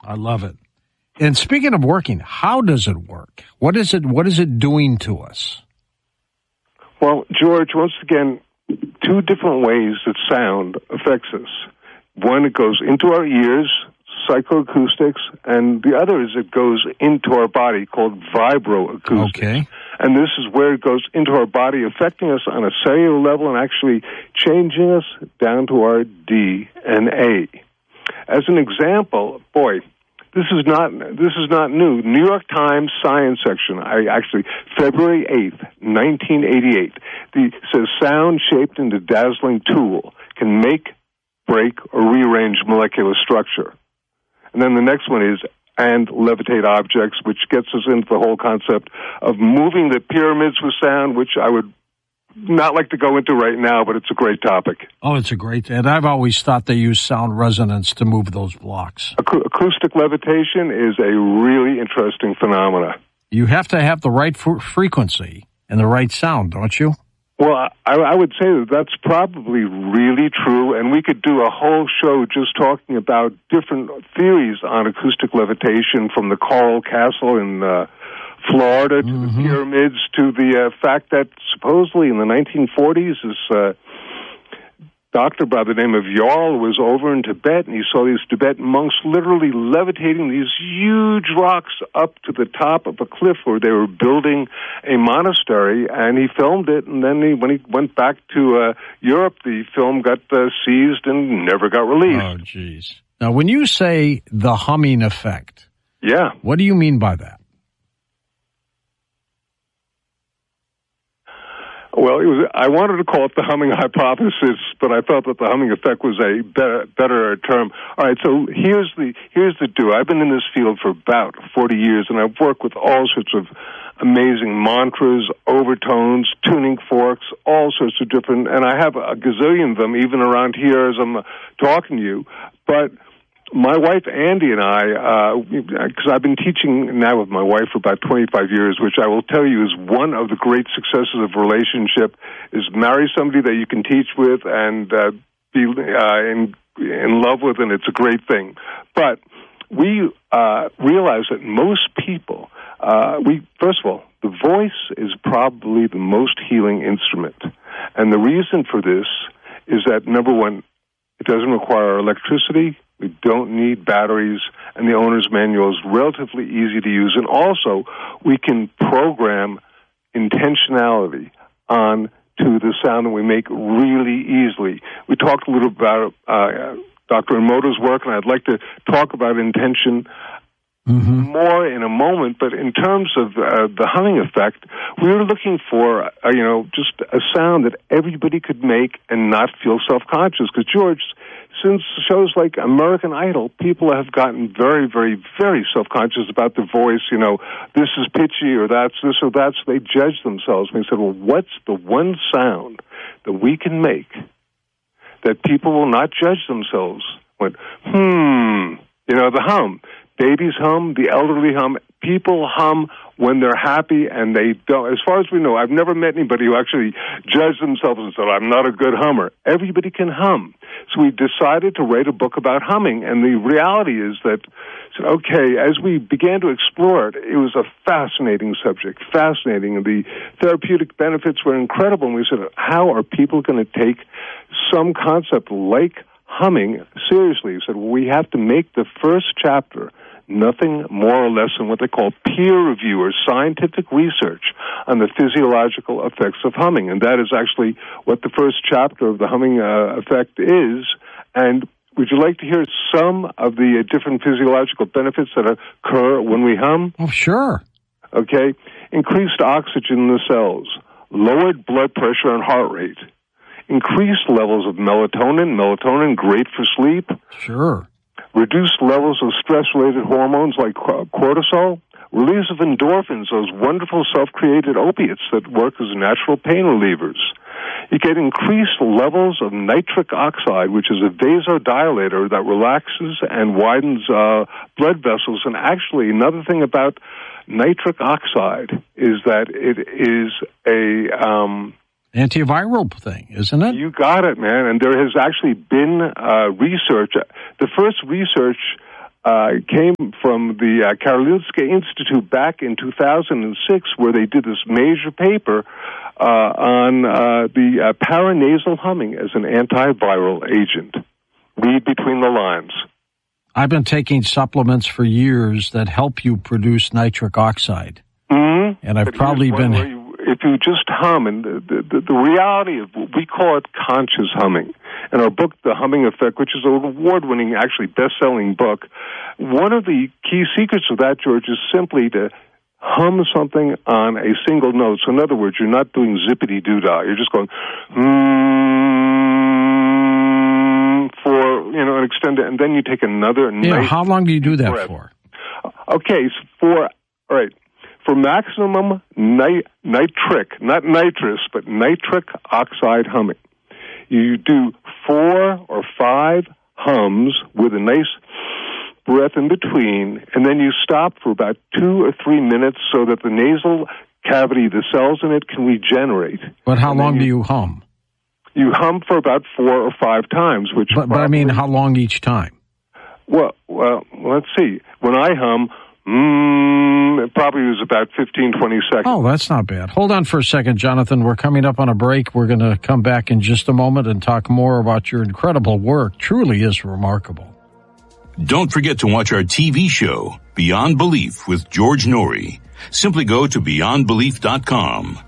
I love it. And speaking of working, how does it work? What is it doing to us? Well, George, once again, two different ways that sound affects us. One, it goes into our ears, psychoacoustics, and the other is it goes into our body, called vibroacoustics. Okay. And this is where it goes into our body, affecting us on a cellular level and actually changing us down to our DNA. As an example, boy, this is not new. New York Times Science section, February 8th, 1988, says sound shaped into dazzling tool can make, break, or rearrange molecular structure. And then the next one is and levitate objects, which gets us into the whole concept of moving the pyramids with sound, which I would not like to go into right now, but it's a great topic. Oh, it's a great, and I've always thought they use sound resonance to move those blocks. Acoustic levitation is a really interesting phenomena. You have to have the right frequency and the right sound, don't you? Well, I would say that's probably really true, and we could do a whole show just talking about different theories on acoustic levitation, from the Coral Castle in Florida to the pyramids to the fact that supposedly in the 1940s this doctor by the name of Jarl was over in Tibet, and he saw these Tibetan monks literally levitating these huge rocks up to the top of a cliff where they were building a monastery, and he filmed it, and then when he went back to Europe, the film got seized and never got released. Oh, geez. Now, when you say the humming effect, yeah, what do you mean by that? Well, I wanted to call it the humming hypothesis, but I thought that the humming effect was a better term. All right, so here's the deal. I've been in this field for about 40 years, and I've worked with all sorts of amazing mantras, overtones, tuning forks, all sorts of different, and I have a gazillion of them even around here as I'm talking to you. But my wife, Andy, and I, because I've been teaching now with my wife for about 25 years, which I will tell you is one of the great successes of relationship, is marry somebody that you can teach with and be in love with, and it's a great thing. But we realize that most people, first of all, the voice is probably the most healing instrument. And the reason for this is that, number one, it doesn't require electricity. We don't need batteries, and the owner's manual is relatively easy to use. And also, we can program intentionality on to the sound that we make really easily. We talked a little about Dr. Emoto's work, and I'd like to talk about intention more in a moment. But in terms of the humming effect, we were looking for, just a sound that everybody could make and not feel self-conscious. Because, George, since shows like American Idol, people have gotten very, very, very self-conscious about their voice. You know, this is pitchy or that's this or that. So they judge themselves. And they said, well, what's the one sound that we can make that people will not judge themselves? Went, the hum. Babies hum, the elderly hum. People hum when they're happy, and they don't. As far as we know, I've never met anybody who actually judged themselves and said, I'm not a good hummer. Everybody can hum. So we decided to write a book about humming, and the reality is that, as we began to explore it, it was a fascinating subject, fascinating, and the therapeutic benefits were incredible, and we said, how are people going to take some concept like humming seriously? We said, well, we have to make the first chapter nothing more or less than what they call peer review or scientific research on the physiological effects of humming. And that is actually what the first chapter of the humming effect is. And would you like to hear some of the different physiological benefits that occur when we hum? Oh, sure. Okay. Increased oxygen in the cells, lowered blood pressure and heart rate, increased levels of melatonin, great for sleep. Sure. Reduced levels of stress-related hormones like cortisol, release of endorphins, those wonderful self-created opiates that work as natural pain relievers. You get increased levels of nitric oxide, which is a vasodilator that relaxes and widens blood vessels. And actually, another thing about nitric oxide is that it is a antiviral thing, isn't it? You got it, man. And there has actually been research. The first research came from the Karolinska Institute back in 2006, where they did this major paper on the paranasal humming as an antiviral agent. Read between the lines. I've been taking supplements for years that help you produce nitric oxide. Mm-hmm. And I've probably been... If you just hum, and the reality of, we call it conscious humming. In our book, The Humming Effect, which is an award-winning, actually best-selling book, one of the key secrets of that, George, is simply to hum something on a single note. So in other words, you're not doing zippity-doo-dah. You're just going, for, an extended, and then you take another nice how long do you do that breath. For? Okay, all right. For maximum nitric, not nitrous, but nitric oxide humming, you do 4 or 5 hums with a nice breath in between, and then you stop for about 2 or 3 minutes so that the nasal cavity, the cells in it, can regenerate. But how long do you hum? You hum for about 4 or 5 times, which. But I mean, how long each time? Well, let's see. When I hum. It probably was about 15, 20 seconds. Oh, that's not bad. Hold on for a second, Jonathan. We're coming up on a break. We're going to come back in just a moment and talk more about your incredible work. Truly is remarkable. Don't forget to watch our TV show, Beyond Belief with George Norrie. Simply go to beyondbelief.com.